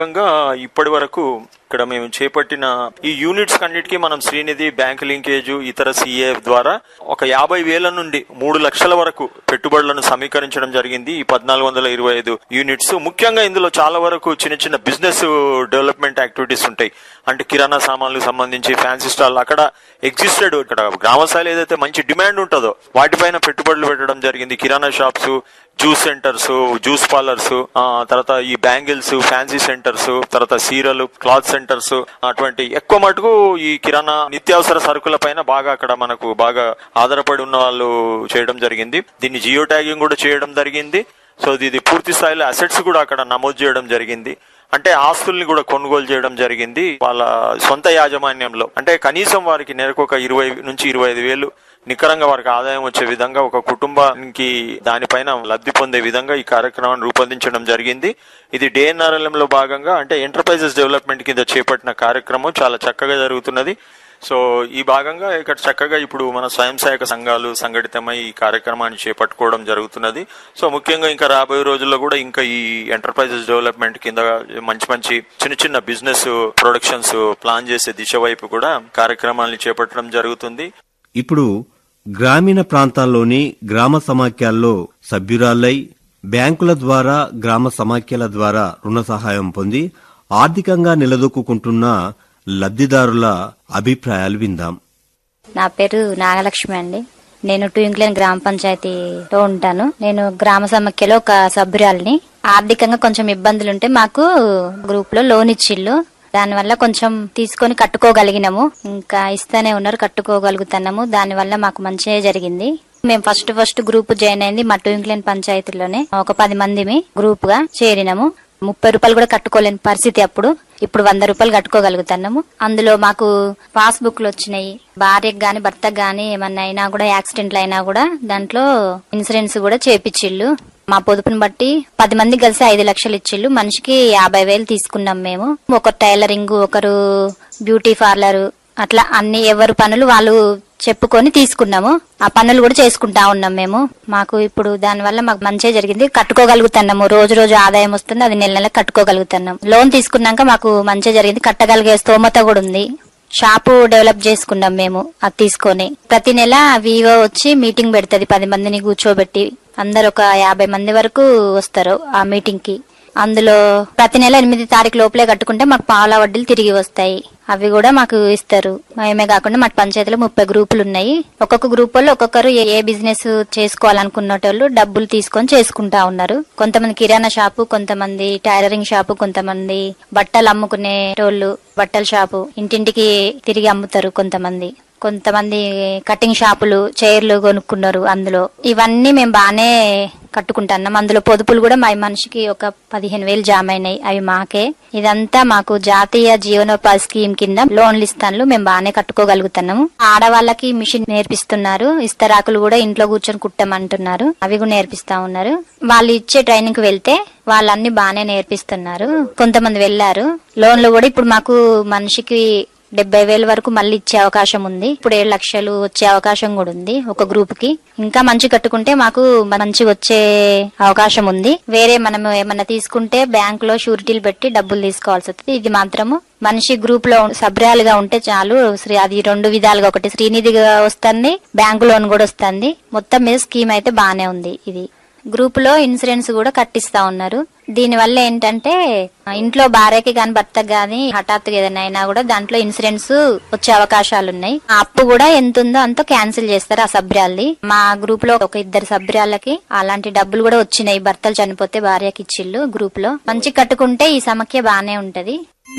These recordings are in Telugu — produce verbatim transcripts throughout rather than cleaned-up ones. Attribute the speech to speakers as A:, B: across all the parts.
A: ఇప్పటి వరకు ఇక్కడ మేము చేపట్టిన ఈ యూనిట్స్ కన్నిటికీ మనం శ్రీనిధి, బ్యాంక్ లింకేజ్, ఇతర సిఏఎఫ్ ద్వారా ఒక యాభై వేల నుండి మూడు లక్షల వరకు పెట్టుబడులను సమీకరించడం జరిగింది. ఈ పద్నాలుగు వందల ఇరవై ఐదు యూనిట్స్ ముఖ్యంగా ఇందులో చాలా వరకు చిన్న చిన్న బిజినెస్ డెవలప్మెంట్ యాక్టివిటీస్ ఉంటాయి. అంటే కిరాణా సామాన్లకు సంబంధించి ఫ్యాన్సీ స్టాల్ అక్కడ ఎగ్జిస్టెడ్, ఇక్కడ గ్రామ స్థాయిలో ఏదైతే మంచి డిమాండ్ ఉంటుందో వాటిపైన పెట్టుబడులు పెట్టడం జరిగింది. కిరాణా shops, juice centres, juice parlours, తర్వాత ఈ బ్యాంగిల్స్, ఫ్యాన్సీ సెంటర్స్, తర్వాత సీరలు, క్లాత్ సెంటర్స్, అటువంటి ఎక్కువ మటుకు ఈ కిరాణా నిత్యావసర సరుకుల పైన బాగా అక్కడ మనకు బాగా ఆధారపడి ఉన్న వాళ్ళు చేయడం జరిగింది. దీన్ని జియో ట్యాగింగ్ కూడా చేయడం జరిగింది. సో ఇది పూర్తి స్థాయిలో అసెట్స్ కూడా అక్కడ నమోదు చేయడం జరిగింది. అంటే ఆస్తుల్ని కూడా కొనుగోలు చేయడం జరిగింది వాళ్ళ సొంత యాజమాన్యంలో. అంటే కనీసం వారికి నెలకు ఒక ఇరవై నుంచి ఇరవై ఐదు వేలు నికరంగా వారికి ఆదాయం వచ్చే విధంగా ఒక కుటుంబానికి దానిపైన లబ్ధి పొందే విధంగా ఈ కార్యక్రమాన్ని రూపొందించడం జరిగింది. ఇది డిఎన్ఆర్ఎల్ఎం లో భాగంగా అంటే ఎంటర్ప్రైజెస్ డెవలప్మెంట్ కింద చేపట్టిన కార్యక్రమం చాలా చక్కగా జరుగుతున్నది. సో ఈ భాగంగా ఇక్కడ చక్కగా ఇప్పుడు మన స్వయం సహాయక సంఘాలు సంఘటితమై ఈ కార్యక్రమాన్ని చేపట్టుకోవడం జరుగుతున్నది. సో ముఖ్యంగా ఇంకా రాబోయే రోజుల్లో కూడా ఇంకా ఈ ఎంటర్ప్రైజెస్ డెవలప్మెంట్ కింద మంచి మంచి చిన్న చిన్న బిజినెస్ ప్రొడక్షన్స్ ప్లాన్ చేసే దిశ వైపు కూడా కార్యక్రమాలను చేపట్టడం జరుగుతుంది.
B: ఇప్పుడు గ్రామీణ ప్రాంతాల్లోని గ్రామ సమాఖ్యల్లో సభ్యురాలై బ్యాంకుల ద్వారా, గ్రామ సమాఖ్యల ద్వారా రుణ సహాయం పొంది ఆర్థికంగా నిలదొక్కుంటున్న లబ్ధిదారుల అభిప్రాయాలు విందాం.
C: నా పేరు నాగలక్ష్మి అండి. నేను ట్వింక్లేన్ గ్రామ పంచాయతీలో ఉంటాను. నేను గ్రామ సమాఖ్యలో ఒక సభ్యురాలిని. ఆర్థికంగా కొంచెం ఇబ్బందులుంటే మాకు గ్రూప్ లో లోన్ ఇచ్చిళ్ళు. దానివల్ల కొంచెం తీసుకొని కట్టుకోగలిగినాము. ఇంకా ఇస్తానే ఉన్నారు, కట్టుకోగలుగుతున్నాము. దానివల్ల మాకు మంచిగా జరిగింది. మేము ఫస్ట్ ఫస్ట్ గ్రూప్ జాయిన్ అయింది మా ట్వింక్లేన్ పంచాయతీలోనే. ఒక పది మందిమి గ్రూప్ గా చేరినాము. ముప్పై రూపాయలు కూడా కట్టుకోలేని పరిస్థితి అప్పుడు. ఇప్పుడు వంద రూపాయలు కట్టుకోగలుగుతున్నాము. అందులో మాకు పాస్ బుక్లు వచ్చినాయి. భార్యకు గాని భర్తకు గాని ఏమన్నా అయినా కూడా, యాక్సిడెంట్లు అయినా కూడా దాంట్లో ఇన్సూరెన్స్ కూడా చేపిచ్చిళ్ళు. మా పొదుపుని బట్టి పది మంది కలిసి ఐదు లక్షలు ఇచ్చిళ్ళు. మనిషికి యాభై వేలు తీసుకున్నాం మేము. ఒకరు టైలరింగ్, ఒకరు బ్యూటీ పార్లర్, అట్లా అన్ని ఎవరు పనులు వాళ్ళు చెప్పుకొని తీసుకున్నాము. ఆ పనులు కూడా చేసుకుంటా ఉన్నాం మేము. మాకు ఇప్పుడు దాని వల్ల మాకు మంచిగా జరిగింది. కట్టుకోగలుగుతున్నాము. రోజు రోజు ఆదాయం వస్తుంది. అది నెల నెల కట్టుకోగలుగుతున్నాం. లోన్ తీసుకున్నాక మాకు మంచిగా జరిగింది. కట్టగలిగే స్తోమత కూడా ఉంది. షాపు డెవలప్ చేసుకున్నాం మేము అది తీసుకొని. ప్రతి నెల వివో వచ్చి మీటింగ్ పెడుతుంది. పది మందిని కూర్చోబెట్టి అందరు ఒక యాభై మంది వరకు వస్తారు ఆ మీటింగ్ కి. అందులో ప్రతి నెల ఎనిమిది తారీఖు లోపలే కట్టుకుంటే మాకు పాల వడ్డీలు తిరిగి వస్తాయి. అవి కూడా మాకు ఇస్తారు. మేమే కాకుండా మాకు పంచాయతీలో ముప్పై గ్రూపులు ఉన్నాయి. ఒక్కొక్క గ్రూప్ వాళ్ళు ఒక్కొక్కరు ఏ బిజినెస్ చేసుకోవాలనుకున్నటోళ్ళు డబ్బులు తీసుకొని చేసుకుంటా ఉన్నారు. కొంతమంది కిరాణా షాపు, కొంతమంది టైలరింగ్ షాపు, కొంతమంది బట్టలు అమ్ముకునేటోళ్ళు బట్టల షాపు, ఇంటింటికి తిరిగి అమ్ముతారు కొంతమంది. కొంతమంది కటింగ్ షాపులు, చైర్లు కొనుక్కున్నారు. అందులో ఇవన్నీ మేము బానే కట్టుకుంటున్నాం. అందులో పొదుపులు కూడా మా మనిషికి ఒక పదిహేను వేలు జామ అయినాయి. అవి మాకే. ఇదంతా మాకు జాతీయ జీవనోపాధి స్కీమ్ కింద లోన్లు ఇస్తాను. మేము బానే కట్టుకోగలుగుతున్నాము. ఆడవాళ్ళకి మిషన్ నేర్పిస్తున్నారు. ఇస్తరాకులు కూడా ఇంట్లో కూర్చొని కుట్టమంటున్నారు. అవి కూడా నేర్పిస్తా ఉన్నారు. వాళ్ళు ఇచ్చే ట్రైనింగ్ కి వెళ్తే వాళ్ళన్ని బానే నేర్పిస్తున్నారు. కొంతమంది వెళ్లారు. లోన్లు కూడా ఇప్పుడు మాకు మనిషికి డెబ్బై వేల వరకు మళ్ళీ ఇచ్చే అవకాశం ఉంది. ఇప్పుడు ఏడు లక్షలు వచ్చే అవకాశం కూడా ఉంది ఒక గ్రూప్ కి. ఇంకా మంచి కట్టుకుంటే మాకు మంచి వచ్చే అవకాశం ఉంది. వేరే మనం ఏమన్నా తీసుకుంటే బ్యాంక్ లో షూరిటీలు పెట్టి డబ్బులు తీసుకోవాల్సి వస్తుంది. ఇది మాత్రము మనిషి గ్రూప్ లో సభ్యురాలుగా ఉంటే చాలు. అది రెండు విధాలుగా, ఒకటి శ్రీనిధిగా వస్తుంది, బ్యాంకు లోన్ కూడా వస్తుంది. మొత్తం మీద స్కీమ్ అయితే బానే ఉంది. ఇది గ్రూప్ లో ఇన్సూరెన్స్ కూడా కట్టిస్తా ఉన్నారు. దీని వల్ల ఏంటంటే ఇంట్లో భార్యకి గాని భర్తకి గాని హఠాత్తుగా ఏదైనా అయినా కూడా దాంట్లో ఇన్సూరెన్స్ వచ్చే అవకాశాలు ఉన్నాయి. ఆ అప్పు కూడా ఎంత ఉందో అంత క్యాన్సిల్ చేస్తారు ఆ సభ్యురాల్ని. మా గ్రూప్ లో ఒక ఇద్దరు సభ్యురాలకి అలాంటి డబ్బులు కూడా వచ్చినాయి. భర్తలు చనిపోతే భార్యకి ఇచ్చిళ్ళు. గ్రూప్ లో మంచి కట్టుకుంటే ఈ సమాఖ్య బానే ఉంటది.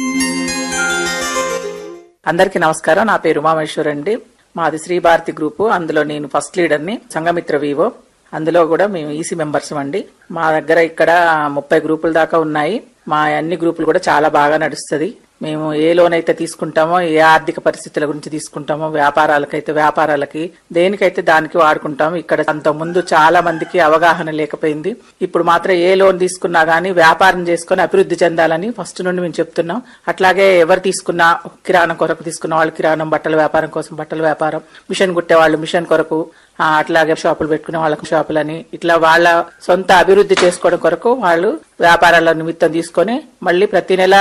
D: అందరికి నమస్కారం. నా పేరు ఉమామేశ్వర్ అండి. మాది శ్రీ భారతి గ్రూప్. అందులో నేను ఫస్ట్ లీడర్ ని. సంఘమిత్ర వివో. అందులో కూడా మేము ఈసీ మెంబర్స్ అండి. మా దగ్గర ఇక్కడ ముప్పై గ్రూపుల దాకా ఉన్నాయి. మా అన్ని గ్రూపులు కూడా చాలా బాగా నడుస్తుంది. మేము ఏ లోన్ అయితే తీసుకుంటామో, ఏ ఆర్థిక పరిస్థితుల గురించి తీసుకుంటామో, వ్యాపారాలకైతే వ్యాపారాలకి, దేనికైతే దానికి వాడుకుంటాము. ఇక్కడ అంత ముందు చాలా మందికి అవగాహన లేకపోయింది. ఇప్పుడు మాత్రం ఏ లోన్ తీసుకున్నా గానీ వ్యాపారం చేసుకుని అభివృద్ధి చెందాలని ఫస్ట్ నుండి మేము చెప్తున్నాం. అట్లాగే ఎవరు తీసుకున్నా, కిరాణం కొరకు తీసుకున్న వాళ్ళు కిరాణం, బట్టల వ్యాపారం కోసం బట్టల వ్యాపారం, మిషన్ కుట్టే వాళ్ళు మిషన్ కొరకు, ఆ, అట్లాగే షాపులు పెట్టుకునే వాళ్ళకి షాపులని, ఇట్లా వాళ్ళ సొంత అభివృద్ధి చేసుకోవడం కొరకు వాళ్ళు వ్యాపారాల నిమిత్తం తీసుకొని మళ్ళీ ప్రతి నెల